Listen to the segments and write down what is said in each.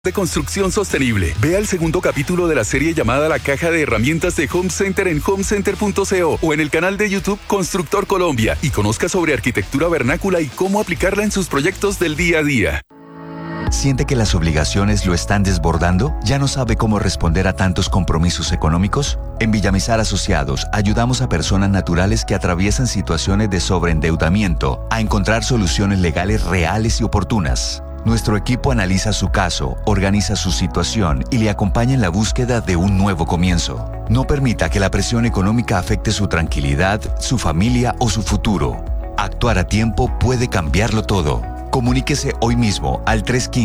de construcción sostenible. Vea el segundo capítulo de la serie llamada La Caja de Herramientas de Home Center en homecenter.co o en el canal de YouTube Constructor Colombia y conozca sobre arquitectura vernácula y cómo aplicarla en sus proyectos del día a día. ¿Siente que las obligaciones lo están desbordando? ¿Ya no sabe cómo responder a tantos compromisos económicos? En Villamizar Asociados ayudamos a personas naturales que atraviesan situaciones de sobreendeudamiento a encontrar soluciones legales reales y oportunas. Nuestro equipo analiza su caso, organiza su situación y le acompaña en la búsqueda de un nuevo comienzo. No permita que la presión económica afecte su tranquilidad, su familia o su futuro. Actuar a tiempo puede cambiarlo todo. Comuníquese hoy mismo al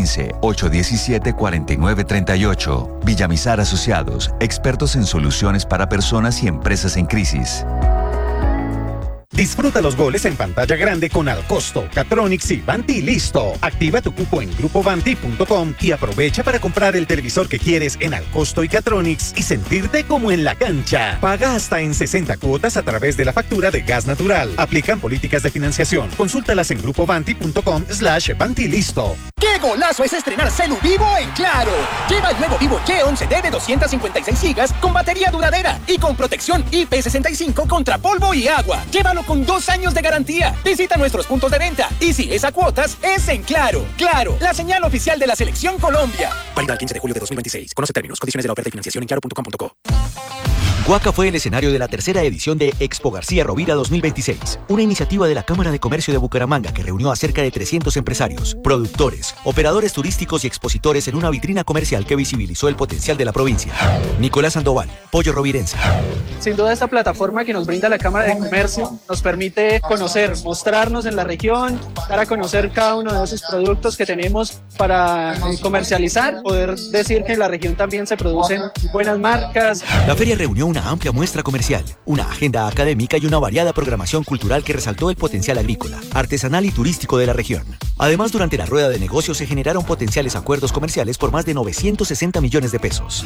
315-817-4938. Villamizar Asociados, expertos en soluciones para personas y empresas en crisis. Disfruta los goles en pantalla grande con Alcosto, Catronics y Vanti Listo. Activa tu cupo en grupovanti.com y aprovecha para comprar el televisor que quieres en Alcosto y Catronics y sentirte como en la cancha. Paga hasta en 60 cuotas a través de la factura de gas natural. Aplican políticas de financiación. Consúltalas en grupovanti.com/Vanti Listo. ¡Qué golazo es estrenar Celu Vivo en Claro! Lleva el nuevo Vivo Y11D de 256 GB con batería duradera y con protección IP65 contra polvo y agua. Llévalo con 2 años de garantía. Visita nuestros puntos de venta. Y si es a cuotas, es en Claro. Claro, la señal oficial de la Selección Colombia. Válida al 15 de julio de 2026. Conoce términos, condiciones de la oferta y financiación en claro.com.co. Guaca fue el escenario de la tercera edición de Expo García Rovira 2026, una iniciativa de la Cámara de Comercio de Bucaramanga que reunió a cerca de 300 empresarios, productores, operadores turísticos y expositores en una vitrina comercial que visibilizó el potencial de la provincia. Nicolás Sandoval, Pollo Rovirense. Sin duda esta plataforma que nos brinda la Cámara de Comercio nos permite conocer, mostrarnos en la región, dar a conocer cada uno de esos productos que tenemos para comercializar, poder decir que en la región también se producen buenas marcas. La feria reunió una amplia muestra comercial, una agenda académica y una variada programación cultural que resaltó el potencial agrícola, artesanal y turístico de la región. Además, durante la rueda de negocios se generaron potenciales acuerdos comerciales por más de 960 millones de pesos.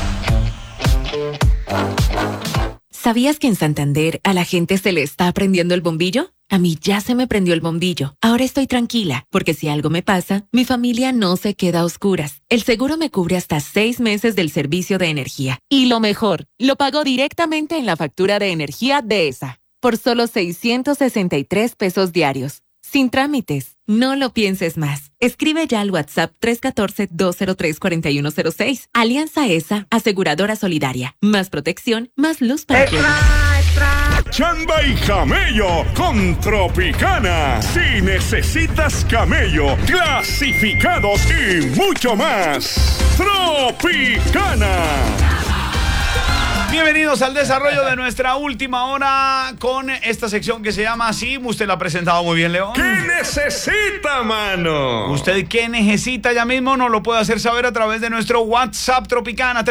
¿Sabías que en Santander a la gente se le está prendiendo el bombillo? A mí ya se me prendió el bombillo. Ahora estoy tranquila, porque si algo me pasa, mi familia no se queda a oscuras. El seguro me cubre hasta 6 meses del servicio de energía. Y lo mejor, lo pago directamente en la factura de energía de ESA, por solo 663 pesos diarios. Sin trámites. No lo pienses más. Escribe ya al WhatsApp 314-203-4106. Alianza ESA, aseguradora solidaria. Más protección, más luz para ti. Chamba y camello con Tropicana. Si necesitas camello, clasificados y mucho más. Tropicana. Bienvenidos al desarrollo de nuestra última hora con esta sección que se llama así. Usted la ha presentado muy bien, León. ¿Qué necesita, mano? ¿Usted qué necesita? Ya mismo nos lo puede hacer saber a través de nuestro WhatsApp Tropicana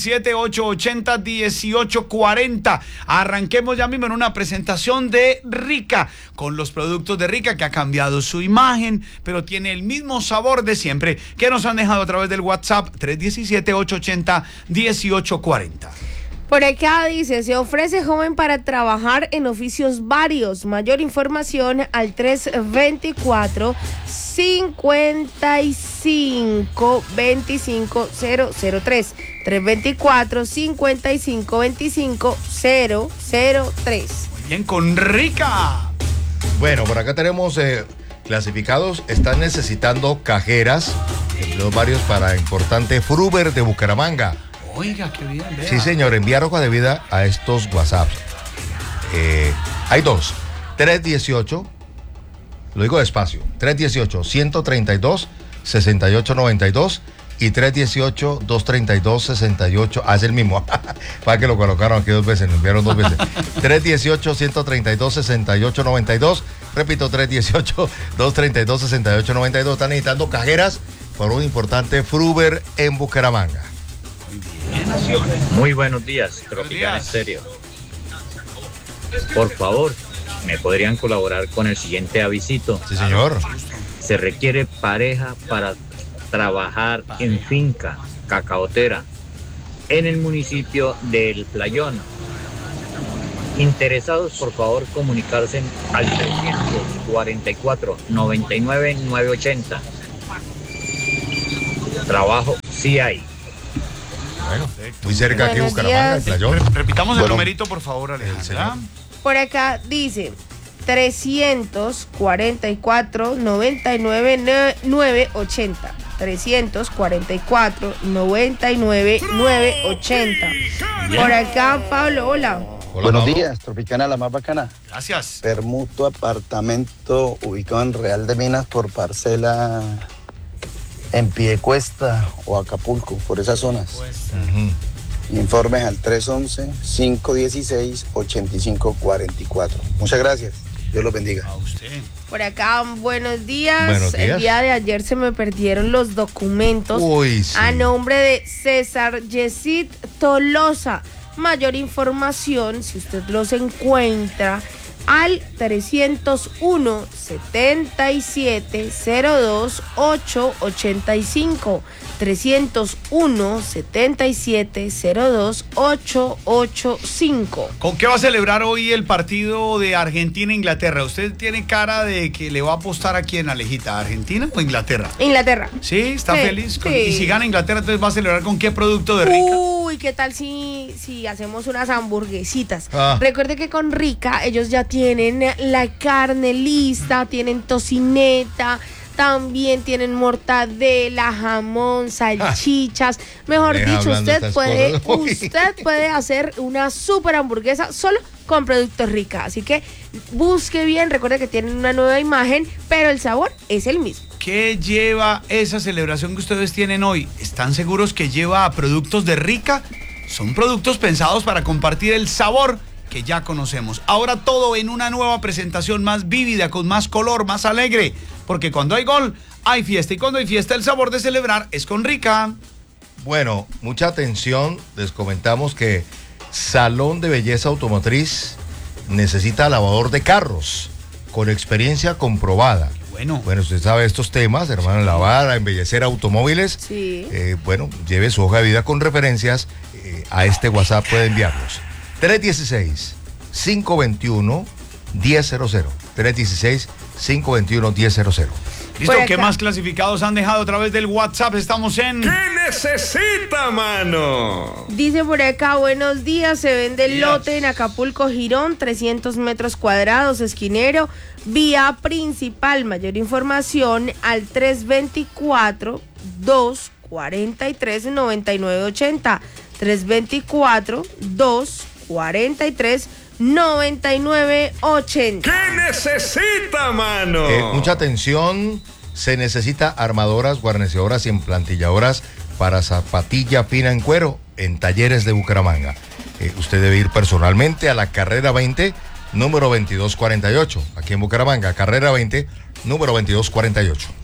317-880-1840. Arranquemos ya mismo en una presentación de Rica, con los productos de Rica, que ha cambiado su imagen, pero tiene el mismo sabor de siempre, que nos han dejado a través del WhatsApp 317-880-1840. Por acá dice, se ofrece joven para trabajar en oficios varios. Mayor información al 324-55-25-003. 324-55-25-003. Bien, con Rica. Bueno, por acá tenemos clasificados. Están necesitando cajeras, empleos varios para importante Fruber de Bucaramanga. Oiga, qué bien. Vea. Sí, señor, enviar hoja de vida a estos WhatsApps. Hay dos. 318, lo digo despacio, 318-132-6892 y 318-232-68. Ah, es el mismo. Para que lo colocaron aquí 2 veces, lo enviaron 2 veces. 318-132-6892. Repito, 318-232-6892. Están necesitando cajeras por un importante Fruber en Bucaramanga. Muy buenos días, Tropicana Estéreo. Por favor, ¿me podrían colaborar con el siguiente avisito? Sí, señor. Se requiere pareja para trabajar en finca cacaotera en el municipio del Playón. Interesados, por favor, comunicarse al 344-99-980. trabajo sí hay. Bueno, muy cerca aquí de Buenos Bucaramanga, el días. playón. Repitamos el Bueno, numerito, por favor, Alejandra. Por acá dice 344 99 980. 344 99 980. Por acá, Pablo, hola. Buenos días, Tropicana, la más bacana. Gracias. Permutuo apartamento ubicado en Real de Minas por parcela en Piedecuesta o Acapulco, por esas zonas. Informes al 311-516-8544. Muchas gracias. Dios los bendiga. A usted. Por acá, buenos días. Buenos días. El día de ayer se me perdieron los documentos Uy, sí. a nombre de César Yesid Tolosa. Mayor información, si usted los encuentra, al 301 77 02 885. 301 77 02 885. ¿Con qué va a celebrar hoy el partido de Argentina-Inglaterra? ¿Usted tiene cara de que le va a apostar a quién, Alejita? ¿Argentina o Inglaterra? Inglaterra. ¿Sí? ¿Está Sí, feliz? sí. Y si gana Inglaterra, entonces va a celebrar ¿con qué producto de Rica? Uy, ¿qué tal si hacemos unas hamburguesitas? Ah. Recuerde que con Rica ellos ya tienen la carne lista, tienen tocineta, también tienen mortadela, jamón, salchichas. Mejor Deja dicho, hablando usted estas puede, cosas. Uy. usted puede hacer una super hamburguesa solo con productos Rica. Así que busque bien, recuerde que tienen una nueva imagen, pero el sabor es el mismo. ¿Qué lleva esa celebración que ustedes tienen hoy? ¿Están seguros que lleva productos de Rica? Son productos pensados para compartir el sabor que ya conocemos. Ahora todo en una nueva presentación más vívida, con más color, más alegre. Porque cuando hay gol, hay fiesta. Y cuando hay fiesta, el sabor de celebrar es con Rica. Bueno, mucha atención. Les comentamos que Salón de Belleza Automotriz necesita lavador de carros con experiencia comprobada. Bueno, usted sabe estos temas, hermano, lavar, embellecer automóviles. Sí. Bueno, lleve su hoja de vida con referencias. A este WhatsApp puede enviarlos. 316-521-1000. 316-521-1000. ¿Listo? ¿Qué más clasificados han dejado a través del WhatsApp? Estamos en... ¿Qué necesita, mano? Dice por acá, buenos días, se vende el lote en Acapulco, Girón, 300 metros cuadrados, esquinero, vía principal. Mayor información al 324-243-9980. 324-243-9980. ¿Qué necesita, mano? Mucha atención, se necesita armadoras, guarnecedoras y emplantilladoras para zapatilla fina en cuero en Talleres de Bucaramanga. Usted debe ir personalmente a la carrera 20, número 2248, aquí en Bucaramanga, carrera 20, número 2248.